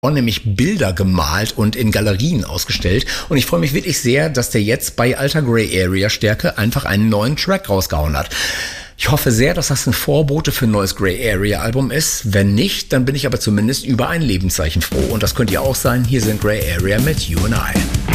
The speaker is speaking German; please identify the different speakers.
Speaker 1: nämlich Bilder gemalt und in Galerien ausgestellt. Und ich freue mich wirklich sehr, dass der jetzt bei alter Grey Area Stärke einfach einen neuen Track rausgehauen hat. Ich hoffe sehr, dass das ein Vorbote für ein neues Grey Area Album ist. Wenn nicht, dann bin ich aber zumindest über ein Lebenszeichen froh. Und das könnt ihr auch sein. Hier sind Grey Area mit You and I.